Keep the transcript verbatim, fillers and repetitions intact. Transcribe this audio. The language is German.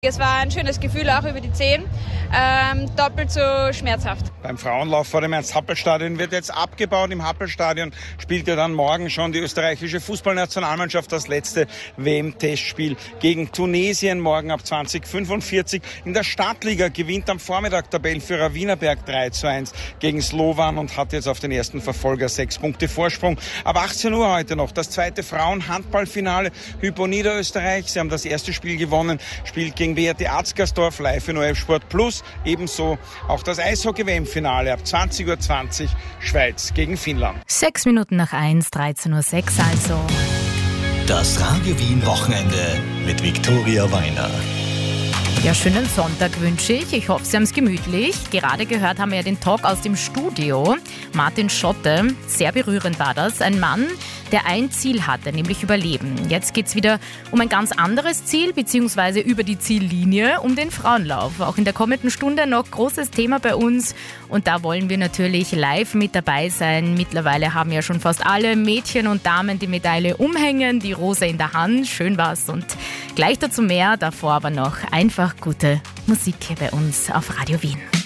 Es war ein schönes Gefühl, auch über die zehn, ähm, doppelt so schmerzhaft. Beim Frauenlauf vor dem Ernst-Happel-Stadion wird jetzt abgebaut. Im Happel-Stadion spielt ja dann morgen schon die österreichische Fußballnationalmannschaft das letzte W M-Testspiel gegen Tunesien, morgen ab zwanzig Uhr fünfundvierzig. In der Stadtliga gewinnt am Vormittag Tabellenführer Wienerberg drei zu eins gegen Slovan und hat jetzt auf den ersten Verfolger sechs Punkte Vorsprung. Ab achtzehn Uhr heute noch das zweite Frauen-Handballfinale Hypo Niederösterreich. Sie haben das erste Spiel gewonnen, spielt gegen W R T Atzgersdorf live in O F Sport Plus. Ebenso auch das Eishockey-W M-Finale ab zwanzig Uhr zwanzig Schweiz gegen Finnland. Sechs Minuten nach eins, dreizehn Uhr sechs also. Das Radio Wien Wochenende mit Viktoria Weiner. Ja, schönen Sonntag wünsche ich. Ich hoffe, Sie haben es gemütlich. Gerade gehört haben wir ja den Talk aus dem Studio. Martin Schotte, sehr berührend war das. Ein Mann, der ein Ziel hatte, nämlich Überleben. Jetzt geht es wieder um ein ganz anderes Ziel, beziehungsweise über die Ziellinie, um den Frauenlauf. Auch in der kommenden Stunde noch großes Thema bei uns. Und da wollen wir natürlich live mit dabei sein. Mittlerweile haben ja schon fast alle Mädchen und Damen die Medaille umhängen, die Rose in der Hand. Schön war's. Und gleich dazu mehr, davor aber noch einfach gute Musik hier bei uns auf Radio Wien.